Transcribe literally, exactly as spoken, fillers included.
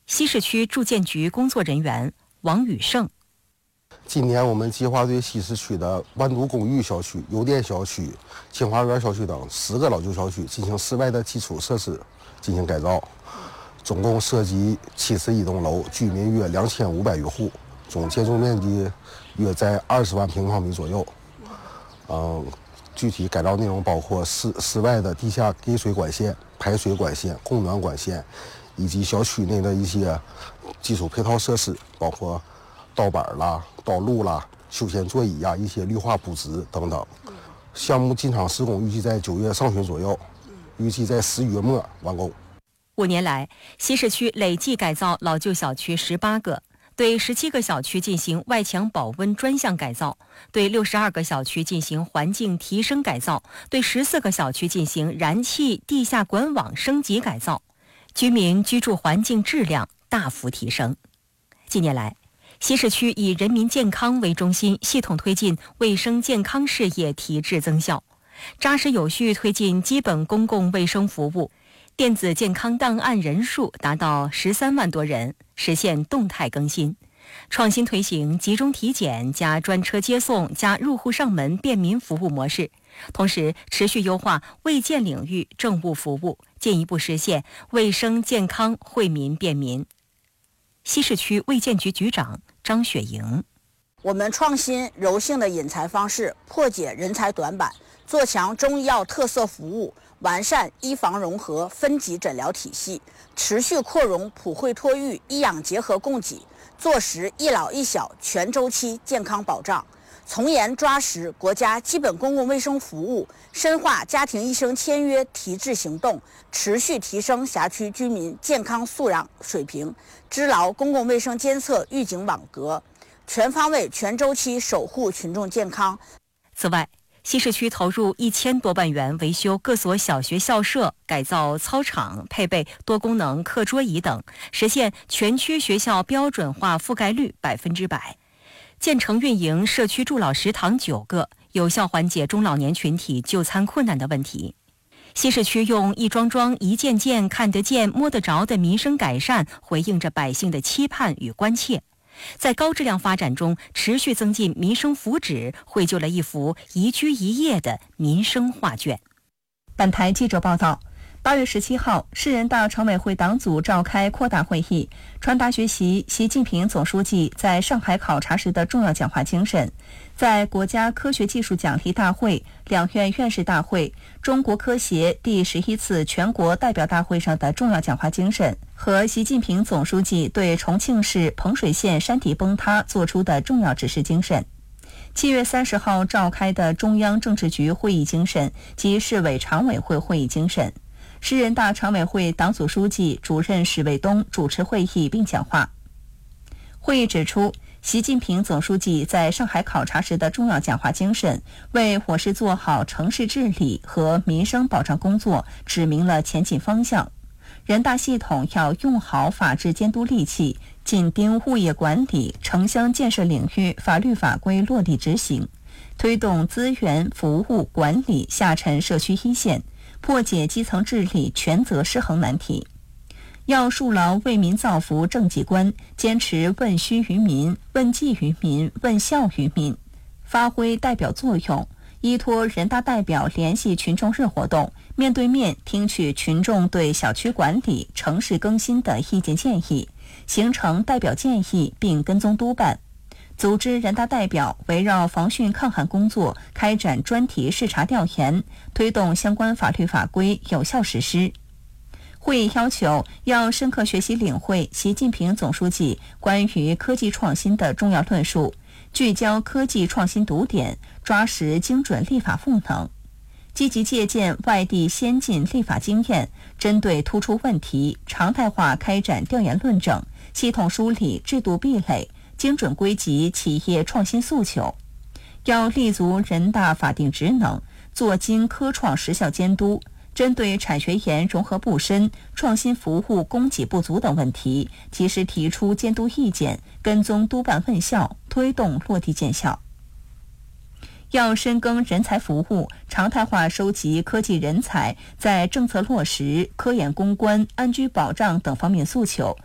西市区住建局工作人员王宇胜。 今年我们计划对西市区的万都公寓小区、邮电小区、清华园小区等十个老旧小区进行室外的基础设施进行改造，总共涉及七十一栋楼，居民约两千五百余户，总建筑面积约在二十万平方米左右。嗯，具体改造内容包括室室外的地下给水管线、排水管线、供暖管线，以及小区内的一些基础配套设施，包括道板啦、道路啦、休闲座椅呀、一些绿化布置等等。项目进场施工预计在九月上旬左右，预计在十月末完工。 五年来，西市区累计改造老旧小区十八个，对十七个小区进行外墙保温专项改造，对六十二个小区进行环境提升改造，对十四个小区进行燃气地下管网升级改造，居民居住环境质量大幅提升。近年来，西市区以人民健康为中心，系统推进卫生健康事业提质增效，扎实有序推进基本公共卫生服务，电子健康档案人数达到十三万多人，实现动态更新，创新推行集中体检加专车接送加入户上门便民服务模式，同时持续优化卫健领域政务服务，进一步实现卫生健康惠民便民。西市区卫健局局长张雪莹： 我们创新柔性的引才方式，破解人才短板，做强中医药特色服务，完善医防融合分级诊疗体系，持续扩容普惠托育、医养结合供给，做实一老一小全周期健康保障，从严抓实国家基本公共卫生服务，深化家庭医生签约提质行动，持续提升辖区居民健康素养水平，织牢公共卫生监测预警网格，全方位全周期守护群众健康。 此外，西市区投入一千多万元维修各所小学校舍，改造操场，配备多功能课桌椅等，实现全区学校标准化覆盖率百分之百。建成运营社区助老食堂九个，有效缓解中老年群体就餐困难的问题。西市区用一桩桩、一件件看得见、摸得着的民生改善，回应着百姓的期盼与关切，在高质量发展中持续增进民生福祉，绘就了一幅宜居宜业的民生画卷。 本台记者报道，八月十七号，市人大常委会党组召开扩大会议，传达学习习近平总书记在上海考察时的重要讲话精神，在国家科学技术奖励大会、两院院士大会、中国科协第十一次全国代表大会上的重要讲话精神和习近平总书记对重庆市彭水县山体崩塌作出的重要指示精神。七月三十号召开的中央政治局会议精神及市委常委会会议精神，市人大常委会党组书记、主任史卫东主持会议并讲话。会议指出，习近平总书记在上海考察时的重要讲话精神，为我市做好城市治理和民生保障工作指明了前进方向。人大系统要用好法治监督利器，紧盯物业管理、城乡建设领域法律法规落地执行，推动资源服务管理下沉社区一线，破解基层治理权责失衡难题。要树牢为民造福政绩观，坚持问需于民、问计于民、问效于民，发挥代表作用，依托人大代表联系群众日活动，面对面听取群众对小区管理、城市更新的意见建议，形成代表建议并跟踪督办。组织人大代表围绕防汛抗旱工作开展专题视察调研，推动相关法律法规有效实施。会议要求要深刻学习领会习近平总书记关于科技创新的重要论述，聚焦科技创新堵点，抓实精准立法赋能，积极借鉴外地先进立法经验，针对突出问题常态化开展调研论证，系统梳理制度壁垒，精准归集企业创新诉求。要立足人大法定职能，做精科创实效监督，针对产学研融合不深、创新服务供给不足等问题，及时提出监督意见，跟踪督办问效，推动落地见效。要深耕人才服务，常态化收集科技人才在政策落实、科研攻关、安居保障等方面诉求，